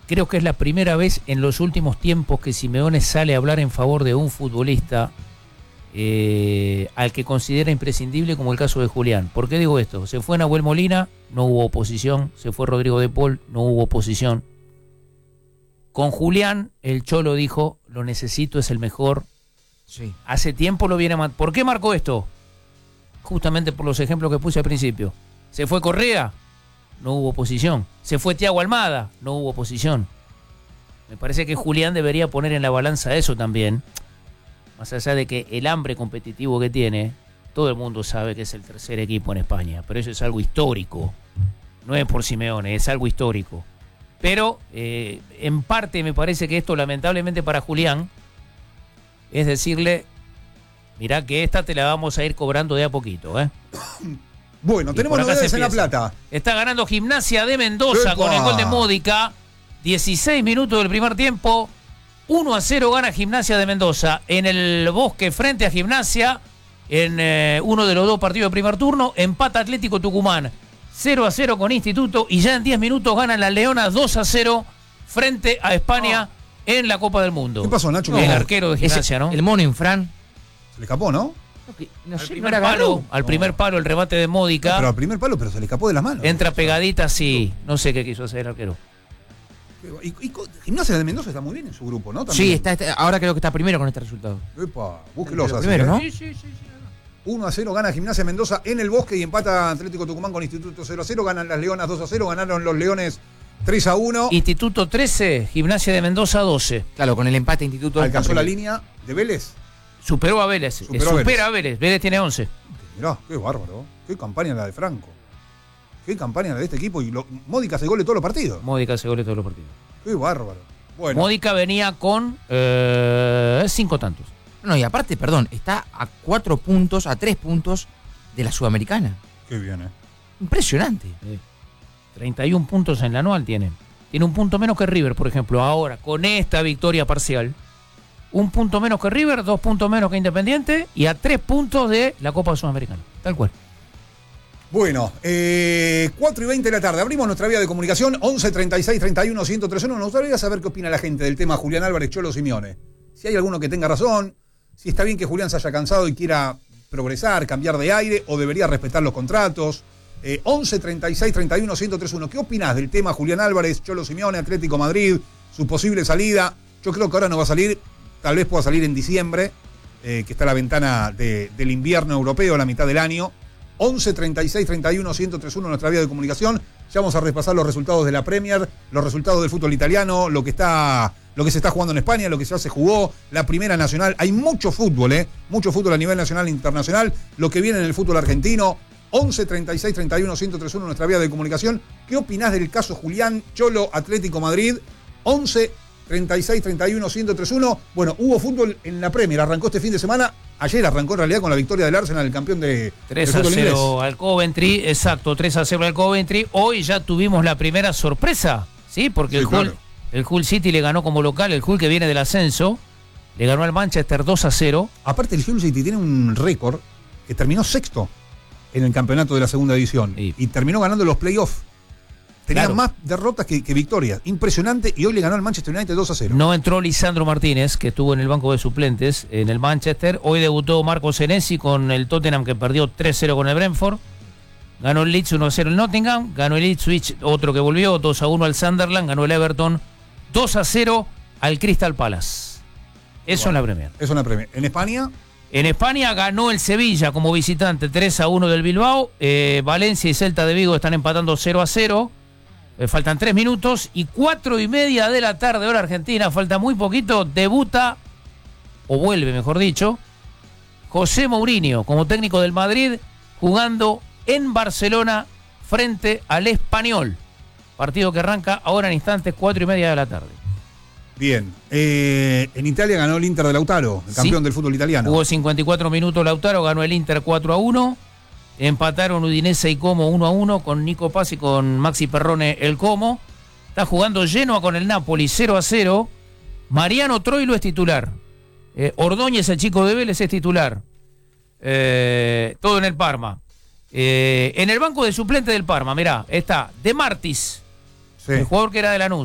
creo que es la primera vez en los últimos tiempos que Simeone sale a hablar en favor de un futbolista al que considera imprescindible, como el caso de Julián. ¿Por qué digo esto? Se fue Nahuel Molina, no hubo oposición. Se fue Rodrigo de Paul, no hubo oposición. Con Julián, el Cholo dijo, lo necesito, es el mejor. Sí. Hace tiempo lo viene... ¿Por qué marcó esto? Justamente por los ejemplos que puse al principio. Se fue Correa, no hubo oposición. Se fue Thiago Almada, no hubo oposición. Me parece que Julián debería poner en la balanza eso también. Más allá de que el hambre competitivo que tiene, todo el mundo sabe que es el tercer equipo en España, pero eso es algo histórico. No es por Simeone, es algo histórico. Pero en parte me parece que esto, lamentablemente para Julián, es decirle, mirá que esta te la vamos a ir cobrando de a poquito, ¿eh? Bueno, tenemos novedades en La Plata. Está ganando Gimnasia de Mendoza. ¡Epa! Con el gol de Módica. 16 minutos del primer tiempo. 1-0 gana Gimnasia de Mendoza en el Bosque frente a Gimnasia. En uno de los dos partidos del primer turno. Empata Atlético Tucumán 0-0 con Instituto. Y ya en 10 minutos ganan las Leonas 2-0 frente a España en la Copa del Mundo. ¿Qué pasó, Nacho? El arquero de Gimnasia, ¿no? El mono Infran. Se le escapó, ¿no? No sé, al primer palo el remate de Módica. No, pero al primer palo, pero se le escapó de las manos. Entra pegadita, sí. No sé qué quiso hacer el arquero. Y Gimnasia de Mendoza está muy bien en su grupo, ¿no? También. Sí, ahora creo que está primero con este resultado. Epa, búsquelos así. Primero, ¿no? Sí. 1-0 gana Gimnasia de Mendoza en el Bosque y empata Atlético Tucumán con Instituto 0-0. Ganan las Leonas 2-0, ganaron los Leones 3-1. Instituto 13, Gimnasia de Mendoza 12. Claro, con el empate Instituto. Alcanzó la línea de Vélez. Superó a Vélez. Supera a Vélez. Vélez tiene 11. Mirá, qué bárbaro. Qué campaña la de Franco. Qué campaña la de este equipo. Y Módica se gole todos los partidos. Módica se gole todos los partidos. Qué bárbaro. Bueno. Módica venía con 5 tantos. No, y aparte, perdón, está a 4 puntos, a 3 puntos de la Sudamericana. Qué bien, Impresionante. 31 puntos en la anual tiene. Tiene un punto menos que River, por ejemplo. Ahora, con esta victoria parcial, 1 punto menos que River, 2 puntos menos que Independiente y a 3 puntos de la Copa Sudamericana. Tal cual. Bueno, 4:20 de la tarde. Abrimos nuestra vía de comunicación 11 36 31 1031. Nos gustaría saber qué opina la gente del tema Julián Álvarez, Cholo Simeone. Si hay alguno que tenga razón, si está bien que Julián se haya cansado y quiera progresar, cambiar de aire, o debería respetar los contratos. 11 36 31 1031. ¿Qué opinás del tema Julián Álvarez, Cholo Simeone, Atlético Madrid, su posible salida? Yo creo que ahora no va a salir, tal vez pueda salir en diciembre, que está la ventana del invierno europeo, la mitad del año. 11 36 31 1031, nuestra vía de comunicación. Ya vamos a repasar los resultados de la Premier, los resultados del fútbol italiano, lo que se está jugando en España, lo que ya se jugó, la Primera Nacional. Hay mucho fútbol, mucho fútbol a nivel nacional e internacional, lo que viene en el fútbol argentino. 11 36 31 1031, nuestra vía de comunicación. ¿Qué opinás del caso Julián, Cholo, Atlético Madrid? 11 36 31 1031. Bueno, hubo fútbol en la Premier, arrancó este fin de semana. Ayer arrancó en realidad con la victoria del Arsenal, el campeón de 3-0 al Coventry, exacto, 3-0 al Coventry. Hoy ya tuvimos la primera sorpresa, ¿sí? Porque sí, el Hull City le ganó como local, el Hull que viene del ascenso, le ganó al Manchester 2-0. Aparte el Hull City tiene un récord que terminó sexto en el campeonato de la segunda división y terminó ganando los playoffs. Tenía más derrotas que victorias. Impresionante. Y hoy le ganó al Manchester United 2-0. No entró Lisandro Martínez, que estuvo en el banco de suplentes en el Manchester. Hoy debutó Marco Senesi con el Tottenham, que perdió 3-0 con el Brentford. Ganó el Leeds 1-0 el Nottingham. Ganó el Ipswich, otro que volvió, 2-1 al Sunderland. Ganó el Everton 2-0 al Crystal Palace. Eso en la Premier. Eso en la Premier. ¿En España? En España ganó el Sevilla como visitante 3-1 del Bilbao. Valencia y Celta de Vigo están empatando 0-0. Faltan 3 minutos y 4:30 de la tarde, hora argentina, falta muy poquito, debuta, o vuelve mejor dicho, José Mourinho como técnico del Madrid, jugando en Barcelona frente al Español. Partido que arranca ahora en instantes, 4:30 de la tarde. Bien, en Italia ganó el Inter de Lautaro, el campeón del fútbol italiano. Jugó 54 minutos Lautaro, ganó el Inter 4-1. Empataron Udinese y Como 1-1 con Nico Paz y con Maxi Perrone el Como. Está jugando Genoa con el Napoli 0-0. Mariano Troilo es titular. Ordóñez, el chico de Vélez, es titular. Todo en el Parma. En el banco de suplente del Parma, mirá, está De Martis, el jugador que era de Lanús.